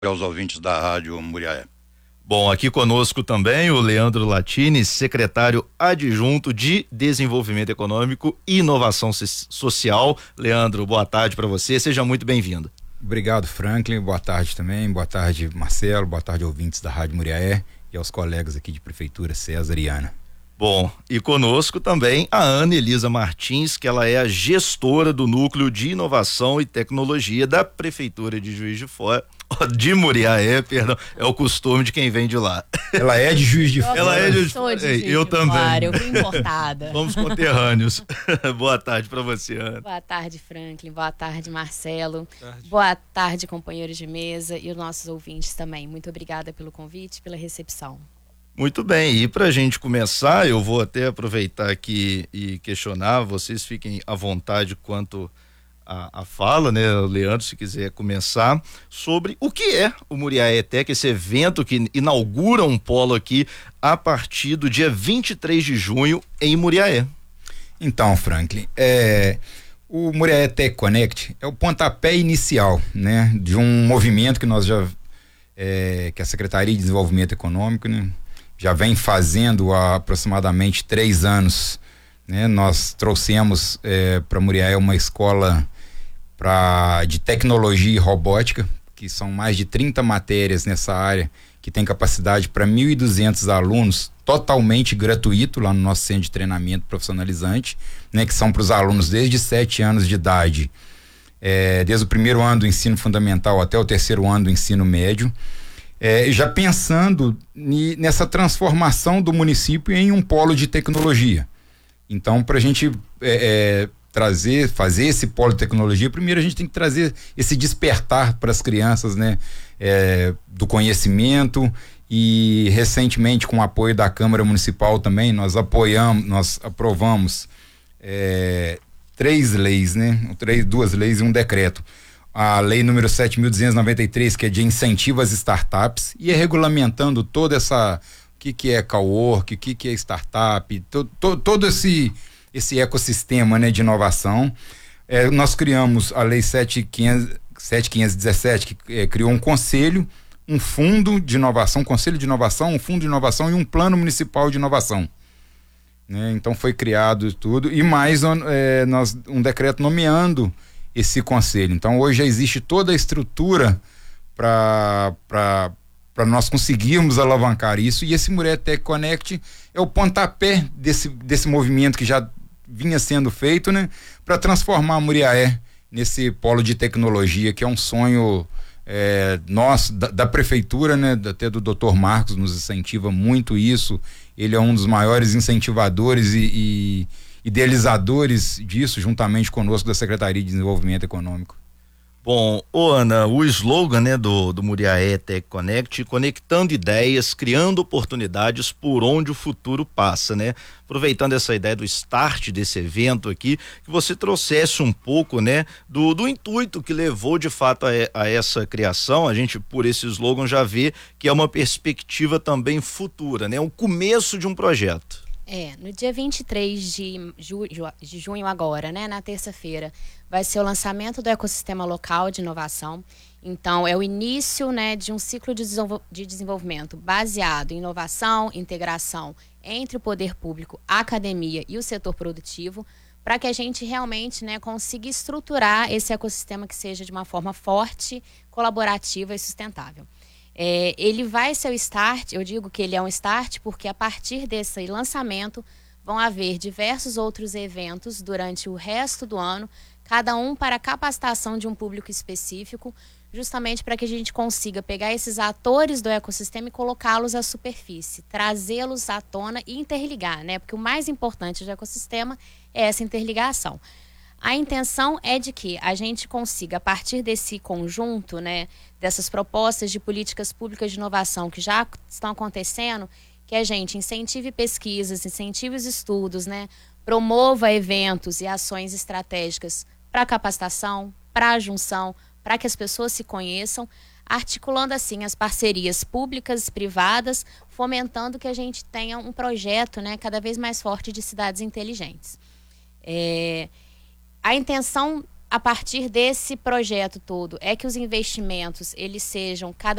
Aos ouvintes da Rádio Muriaé. Bom, aqui conosco também o Leandro Latini, secretário adjunto de Desenvolvimento Econômico e Inovação Social. Leandro, boa tarde para você, seja muito bem-vindo. Obrigado, Franklin, boa tarde também, boa tarde, Marcelo, boa tarde, ouvintes da Rádio Muriaé e aos colegas aqui de Prefeitura, César e Ana. Bom, e conosco também a Ana Elisa Martins, que ela é a gestora do Núcleo de Inovação e Tecnologia da Prefeitura de Juiz de Fora, de Muriaé, perdão, é o costume de quem vem de lá. Ela é de Juiz de Fora. Ela é de Eu também. Eu fui importada. Vamos conterrâneos. Boa tarde para você, Ana. Boa tarde, Franklin. Boa tarde, Marcelo. Boa tarde, companheiros de mesa e os nossos ouvintes também. Muito obrigada pelo convite, pela recepção. Muito bem, e para a gente começar, eu vou até aproveitar aqui e questionar, vocês fiquem à vontade quanto a fala, né, Leandro, se quiser começar, sobre o que é o Muriaé Tech, esse evento que inaugura um polo aqui a partir do dia 23 de junho em Muriaé. Então, Franklin, o Muriaé Tech Connect é o pontapé inicial, né, de um movimento que nós já, que a Secretaria de Desenvolvimento Econômico, né, já vem fazendo há aproximadamente 3 anos, né? Nós trouxemos para Muriaé uma escola de tecnologia e robótica, que são mais de 30 matérias nessa área, que tem capacidade para 1.200 alunos, totalmente gratuito lá no nosso centro de treinamento profissionalizante, né? Que são para os alunos desde 7 anos de idade, desde o primeiro ano do ensino fundamental até o 3º ano do ensino médio. Já pensando nessa transformação do município em um polo de tecnologia. Então, para a gente fazer esse polo de tecnologia, primeiro a gente tem que trazer esse despertar para as crianças, né, do conhecimento, e recentemente, com o apoio da Câmara Municipal também, nós aprovamos 3 leis, né, 2 leis e um decreto. A lei número 7.293, que é de incentivo às startups, e regulamentando toda essa, o que é cowork, o que é startup, todo esse ecossistema, né, de inovação. Nós criamos a lei 7.517, que criou um conselho, um fundo de inovação, um conselho de inovação, um fundo de inovação e um plano municipal de inovação. Então foi criado tudo, e mais um decreto nomeando esse conselho. Então hoje já existe toda a estrutura para nós conseguirmos alavancar isso, e esse Muriaé Tech Connect é o pontapé desse movimento que já vinha sendo feito, né, para transformar Muriaé nesse polo de tecnologia, que é um sonho nosso, da prefeitura, né, até do Dr. Marcos nos incentiva muito isso. Ele é um dos maiores incentivadores e idealizadores disso, juntamente conosco da Secretaria de Desenvolvimento Econômico. Bom, Ana, o slogan, né, do Muriaé Tech Connect, conectando ideias, criando oportunidades por onde o futuro passa, né? Aproveitando essa ideia do start desse evento aqui, que você trouxesse um pouco, né, do intuito que levou de fato a essa criação. A gente, por esse slogan, já vê que é uma perspectiva também futura, né? O começo de um projeto. No dia 23 de junho agora, né, na terça-feira, vai ser o lançamento do ecossistema local de inovação. Então, é o início, né, de um ciclo de desenvolvimento baseado em inovação, integração entre o poder público, a academia e o setor produtivo, para que a gente realmente, né, consiga estruturar esse ecossistema que seja de uma forma forte, colaborativa e sustentável. Ele vai ser o start, eu digo que ele é um start porque a partir desse lançamento vão haver diversos outros eventos durante o resto do ano, cada um para a capacitação de um público específico, justamente para que a gente consiga pegar esses atores do ecossistema e colocá-los à superfície, trazê-los à tona e interligar, né? Porque o mais importante do ecossistema é essa interligação. A intenção é de que a gente consiga, a partir desse conjunto, né, dessas propostas de políticas públicas de inovação que já estão acontecendo, que a gente incentive pesquisas, incentive os estudos, né, promova eventos e ações estratégicas para capacitação, para a junção, para que as pessoas se conheçam, articulando assim as parcerias públicas e privadas, fomentando que a gente tenha um projeto, né, cada vez mais forte de cidades inteligentes. A intenção a partir desse projeto todo é que os investimentos eles sejam cada